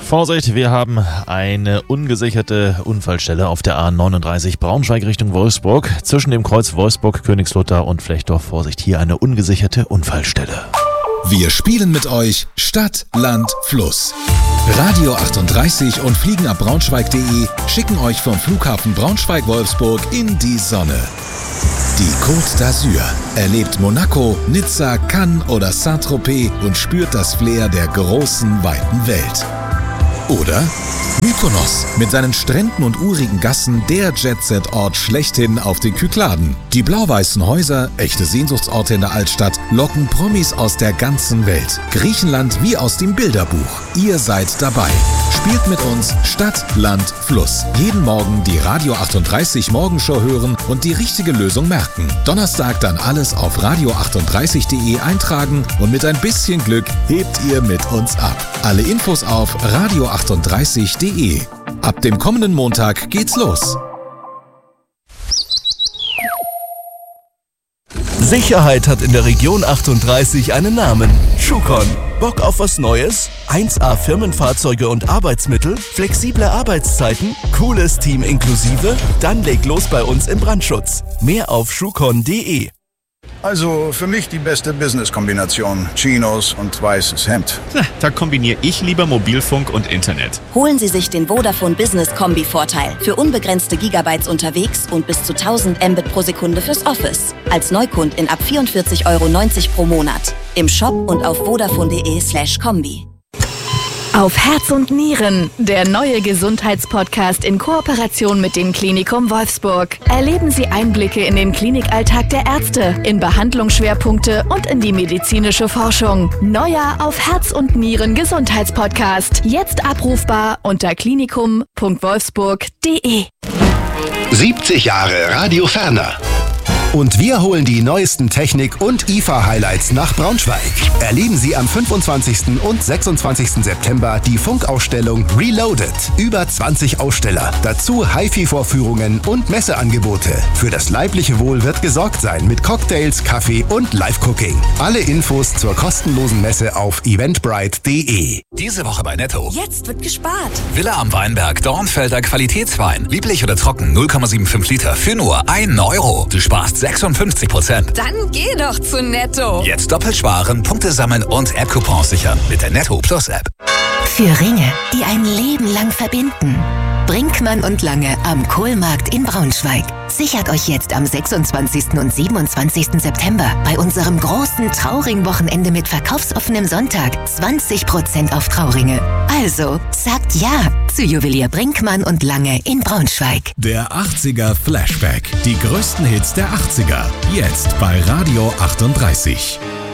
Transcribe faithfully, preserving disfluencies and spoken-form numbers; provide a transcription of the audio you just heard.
Vorsicht, wir haben eine ungesicherte Unfallstelle auf der A neununddreißig Braunschweig Richtung Wolfsburg. Zwischen dem Kreuz Wolfsburg, Königslutter und Flechdorf. Vorsicht, hier eine ungesicherte Unfallstelle. Wir spielen mit euch Stadt, Land, Fluss. Radio achtunddreißig und Fliegenab Braunschweig punkt de schicken euch vom Flughafen Braunschweig-Wolfsburg in die Sonne. Die Côte d'Azur erlebt Monaco, Nizza, Cannes oder Saint-Tropez und spürt das Flair der großen, weiten Welt. Oder Mykonos mit seinen Stränden und urigen Gassen, der Jet-Set-Ort schlechthin auf den Kykladen. Die blau-weißen Häuser, echte Sehnsuchtsorte in der Altstadt, locken Promis aus der ganzen Welt. Griechenland wie aus dem Bilderbuch. Ihr seid dabei. Spielt mit uns Stadt, Land, Fluss. Jeden Morgen die Radio achtunddreißig Morgenshow hören und die richtige Lösung merken. Donnerstag dann alles auf radio achtunddreißig punkt de eintragen und mit ein bisschen Glück hebt ihr mit uns ab. Alle Infos auf radio achtunddreißig punkt de. Ab dem kommenden Montag geht's los. Sicherheit hat in der Region achtunddreißig einen Namen. Schucon. Bock auf was Neues? eins A Firmenfahrzeuge und Arbeitsmittel? Flexible Arbeitszeiten? Cooles Team inklusive? Dann leg los bei uns im Brandschutz. Mehr auf schucon punkt de. Also für mich die beste Business-Kombination. Chinos und weißes Hemd. Na, da kombiniere ich lieber Mobilfunk und Internet. Holen Sie sich den Vodafone Business Kombi-Vorteil. Für unbegrenzte Gigabytes unterwegs und bis zu tausend Mbit pro Sekunde fürs Office. Als Neukundin ab vierundvierzig Euro neunzig pro Monat. Im Shop und auf vodafone punkt de slash kombi. Auf Herz und Nieren, der neue Gesundheitspodcast in Kooperation mit dem Klinikum Wolfsburg. Erleben Sie Einblicke in den Klinikalltag der Ärzte, in Behandlungsschwerpunkte und in die medizinische Forschung. Neuer Auf Herz und Nieren Gesundheitspodcast. Jetzt abrufbar unter klinikum punkt wolfsburg punkt de. siebzig Jahre Radio Ferner. Und wir holen die neuesten Technik- und I F A-Highlights nach Braunschweig. Erleben Sie am fünfundzwanzigsten und sechsundzwanzigsten September die Funkausstellung Reloaded. Über zwanzig Aussteller, dazu Hi-Fi-Vorführungen und Messeangebote. Für das leibliche Wohl wird gesorgt sein mit Cocktails, Kaffee und Live-Cooking. Alle Infos zur kostenlosen Messe auf eventbrite punkt de. Diese Woche bei Netto. Jetzt wird gespart. Villa am Weinberg, Dornfelder Qualitätswein. Lieblich oder trocken, null Komma fünfundsiebzig Liter für nur einen Euro. Du sparst sechsundfünfzig Prozent. Dann geh doch zu Netto. Jetzt doppelt sparen, Punkte sammeln und App-Coupons sichern mit der Netto Plus App. Für Ringe, die ein Leben lang verbinden. Brinkmann und Lange am Kohlmarkt in Braunschweig. Sichert euch jetzt am sechsundzwanzigsten und siebenundzwanzigsten September bei unserem großen Trauring-Wochenende mit verkaufsoffenem Sonntag zwanzig Prozent auf Trauringe. Also sagt ja zu Juwelier Brinkmann und Lange in Braunschweig. Der achtziger Flashback. Die größten Hits der achtziger. Jetzt bei Radio achtunddreißig.